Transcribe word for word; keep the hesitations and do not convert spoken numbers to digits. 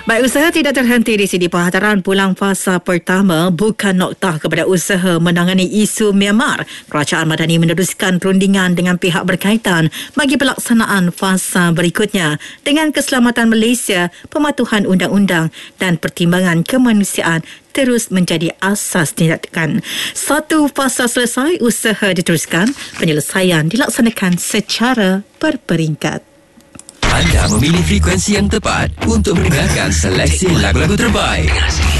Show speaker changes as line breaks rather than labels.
Baik, usaha tidak terhenti di sini. Penghataran pulang fasa pertama bukan noktah kepada usaha menangani isu Myanmar. Kerajaan Madani meneruskan perundingan dengan pihak berkaitan bagi pelaksanaan fasa berikutnya dengan keselamatan Malaysia, pematuhan undang-undang dan pertimbangan kemanusiaan terus menjadi asas tindakan. Satu fasa selesai, usaha diteruskan, penyelesaian dilaksanakan secara berperingkat.
Anda memilih frekuensi yang tepat untuk mendengarkan seleksi lagu-lagu terbaik.